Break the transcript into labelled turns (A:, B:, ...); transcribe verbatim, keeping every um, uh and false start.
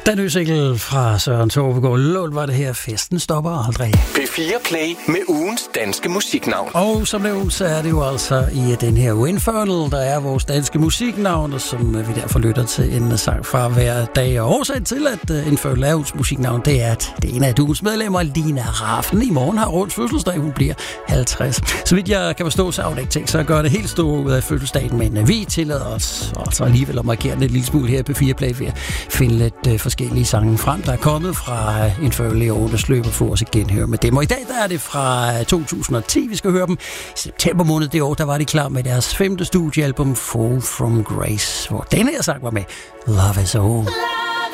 A: Den nye single fra Søren Toftegård Lund var det her. Festen stopper aldrig.
B: P fire Play med ugens danske musiknavn.
A: Og som nævnt, så er det jo altså i den her Infernal, der er vores danske musiknavn, som vi derfor lytter til en sang fra hver dag. Og årsagen til, at Infernal er ugens musiknavn, det er, at det er en af ugens medlemmer, Lina Rafn, i morgen har rundt fødselsdag. Hun bliver halvtreds. Så vidt jeg kan forstå, så har hun ikke tænkt sig at gøre det helt store ud af fødselsdagen, men vi tillader os altså alligevel at markere den et lille smule her på P fire Play ved at finde lidt forskellige sange frem, der er kommet fra Infernal i årenes løb og få os igen høre med dem. Og i dag der er det fra to tusind og ti, vi skal høre dem. I september måned det år, der var de klar med deres femte studiealbum Fall From Grace, hvor denne her sang var med. Love Is All.